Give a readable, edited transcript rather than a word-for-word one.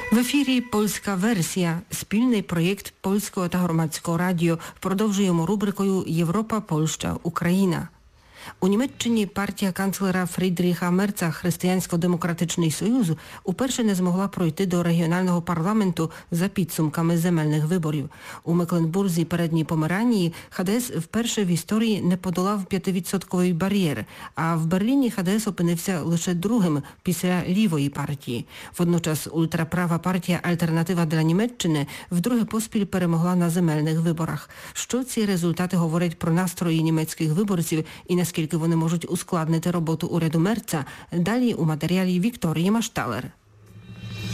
В ефірі «Польська версія» – спільний проєкт Польського та Громадського радіо. Продовжуємо рубрикою «Європа, Польща, Україна». У Німеччині партія канцлера Фрідріха Мерца «Християнсько-демократичний союз» уперше не змогла пройти до регіонального парламенту за підсумками земельних виборів. У Мекленбурзі, Передній Померанії, ХДС вперше в історії не подолав 5% бар'єр, а в Берліні ХДС опинився лише другим після лівої партії. Водночас ультраправа партія «Альтернатива для Німеччини» вдруге поспіль перемогла на земельних виборах. Що ці результати говорять про настрої німецьких виборців і наскільки вони можуть ускладнити роботу уряду Мерца, далі у матеріалі Вікторії Машталер.